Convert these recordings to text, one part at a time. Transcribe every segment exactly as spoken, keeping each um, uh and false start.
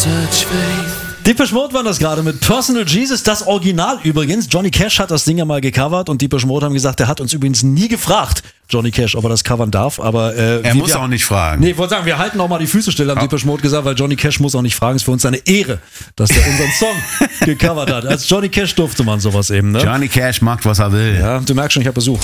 touch faith. Depeche Mode war das gerade mit Personal Jesus, das Original übrigens. Johnny Cash hat das Ding ja mal gecovert und Depeche Mode haben gesagt, der hat uns übrigens nie gefragt, Johnny Cash, ob er das covern darf. Aber äh, er wir, muss wir, auch nicht fragen. Nee, ich wollte sagen, wir halten auch mal die Füße still, haben ja. Depeche Mode gesagt, weil Johnny Cash muss auch nicht fragen. Es ist für uns eine Ehre, dass der unseren Song gecovert hat. Als Johnny Cash durfte man sowas eben, ne? Johnny Cash macht, was er will. Ja, du merkst schon, ich habe Besuch.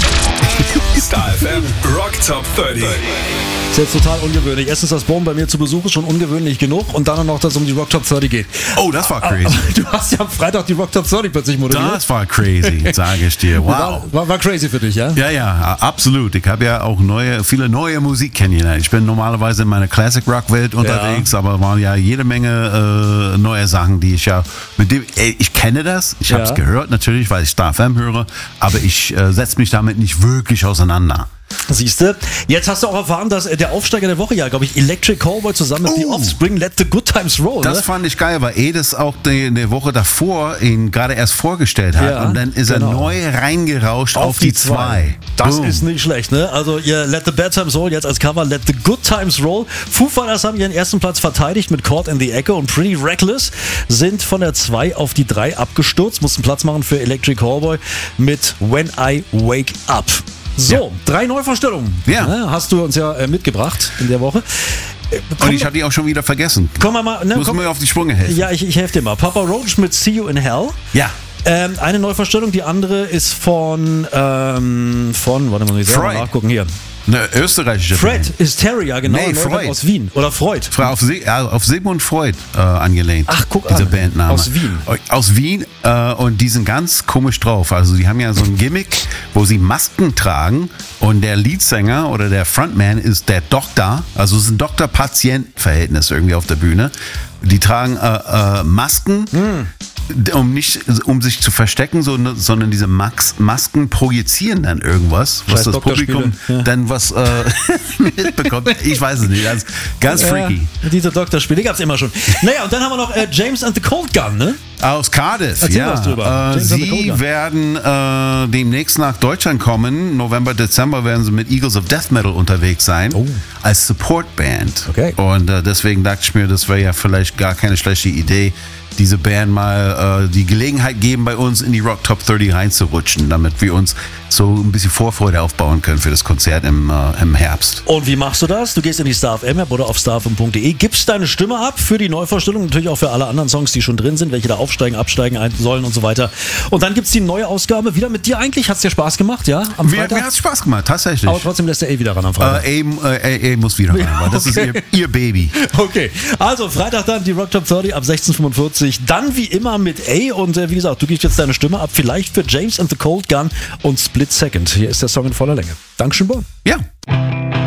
Star F M Rock Top dreißig. Das ist jetzt total ungewöhnlich. Erstens, das Bohm bei mir zu Besuch ist schon ungewöhnlich genug und dann noch, dass es um die Rock Top dreißig geht. Oh, das war crazy. Aber du hast ja am Freitag die Rock Top dreißig plötzlich moderiert. Das war crazy, sage ich dir. Wow. War, war, war crazy für dich, ja? Ja, ja, absolut. Ich habe ja auch neue, viele neue Musik kennengelernt. Ich bin normalerweise in meiner Classic Rock Welt unterwegs, ja. aber waren ja jede Menge äh, neue Sachen, die ich ja mit dem, ey, ich kenne das, ich habe es ja. gehört natürlich, weil ich Star F M höre, aber ich äh, setze mich damit nicht wirklich auseinander. Siehst du, jetzt hast du auch erfahren, dass der Aufsteiger der Woche ja, glaube ich, Electric Callboy zusammen mit Oh. The Offspring Let the Good Times Roll. Das ne? fand ich geil, weil Edis auch die, die Woche davor ihn gerade erst vorgestellt hat Ja, und dann ist genau. er neu reingerauscht auf, auf die die zwei. Das Boom. ist nicht schlecht, ne? Also ihr Let the Bad Times Roll jetzt als Cover, Let the Good Times Roll. Foo Fighters haben ihren ersten Platz verteidigt mit Caught in the Echo und Pretty Reckless sind von der zwei auf die drei abgestürzt, mussten Platz machen für Electric Callboy mit When I Wake Up. So, Ja. drei Neuvorstellungen Ja. ne, hast du uns ja äh, mitgebracht in der Woche. Äh, komm, Und ich hatte die auch schon wieder vergessen. komm mal, mal ne, Muss komm, mir auf die Sprünge helfen. ja, ich, ich helfe dir mal. Papa Roach mit See You in Hell. Ja. Ähm, eine Neuvorstellung, die andere ist von, ähm, von, warte mal, muss ich selber Freud. nachgucken hier. Eine österreichische Fred Band. Hysteria, genau, Nee, Neuband Freud. aus Wien. Oder Freud. Fra- Auf, Se ja, auf Sigmund Freud äh, angelehnt. Ach, guck Dieser an. Bandname. Aus Wien. Aus Wien äh, und die sind ganz komisch drauf. Also die haben ja so ein Gimmick, wo sie Masken tragen und der Leadsänger oder der Frontman ist der Doktor. Also es ist ein Doktor-Patient-Verhältnis irgendwie auf der Bühne. Die tragen äh, äh, Masken, Hm. um nicht um sich zu verstecken, so, sondern diese Max Masken projizieren dann irgendwas, was Scheiß das Doktorspiele, Publikum ja. dann was äh, mitbekommt. Ich weiß es nicht. Ganz, ganz freaky. Ja, diese Doktorspiele gab es immer schon. Naja, und dann haben wir noch äh, James and the Cold Gun, ne? Aus Cardiff, Erzähl ja. was drüber. Äh, James and the Cold sie Gun. werden äh, demnächst nach Deutschland kommen. November, Dezember werden sie mit Eagles of Death Metal unterwegs sein. Oh. Als Support-Band. Okay. Und äh, deswegen dachte ich mir, das wäre ja vielleicht gar keine schlechte Idee, diese Band mal äh, die Gelegenheit geben, bei uns in die Rock Top dreißig reinzurutschen, damit wir uns so ein bisschen Vorfreude aufbauen können für das Konzert im, äh, im Herbst. Und wie machst du das? Du gehst in die Star F M App oder auf star f m punkt de, gibst deine Stimme ab für die Neuvorstellung, natürlich auch für alle anderen Songs, die schon drin sind, welche da aufsteigen, absteigen ein sollen und so weiter. Und dann gibt es die neue Ausgabe wieder mit dir eigentlich. Hat es dir Spaß gemacht, ja? Am Mir, Freitag? mir hat es Spaß gemacht, tatsächlich. Aber trotzdem lässt der A wieder ran am Freitag. Äh, A, äh, A, A muss wieder rein, weil das Okay. ist ihr, ihr Baby. Okay, also Freitag dann die Rock Top dreißig ab sechzehn Uhr fünfundvierzig. Dann wie immer mit A und äh, wie gesagt, du gibst jetzt deine Stimme ab, vielleicht für James and the Cold Gun und Split Second. Hier ist der Song in voller Länge. Dankeschön, Bob. Ja.